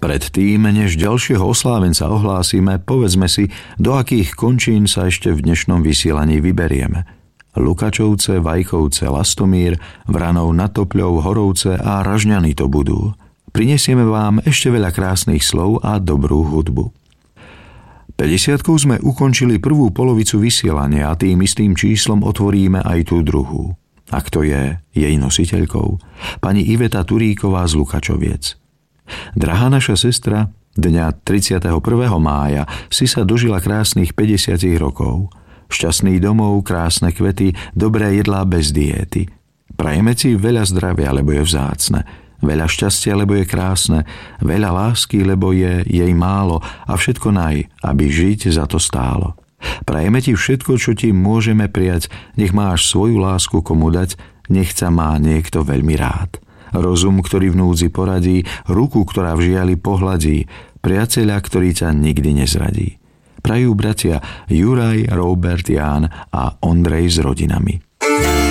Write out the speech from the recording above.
Predtým, než ďalšieho oslávenca ohlásime, povedzme si, do akých končín sa ešte v dnešnom vysielaní vyberieme. Lukačovce, Vajchovce, Lastomír, Vranov nad Topľou, Horovce a Ražňany to budú. Prinesieme vám ešte veľa krásnych slov a dobrú hudbu. 50-kou sme ukončili prvú polovicu vysielania a tým istým číslom otvoríme aj tú druhú. A kto je jej nositeľkou? Pani Iveta Turíková z Lukačoviec. Drahá naša sestra, dňa 31. mája si sa dožila krásnych 50 rokov. Šťastný domov, krásne kvety, dobré jedlá bez diéty. Prajeme ti veľa zdravia, lebo je vzácne. Veľa šťastia, lebo je krásne. Veľa lásky, lebo je jej málo. A všetko naj, aby žiť za to stálo. Prajeme ti všetko, čo ti môžeme prijať. Nech máš svoju lásku komu dať. Nech sa má niekto veľmi rád. Rozum, ktorý v núdzi poradí, ruku, ktorá v žiali pohľadí, priateľa, ktorý ťa nikdy nezradí. Prajú bratia Juraj, Robert, Ján a Ondrej s rodinami.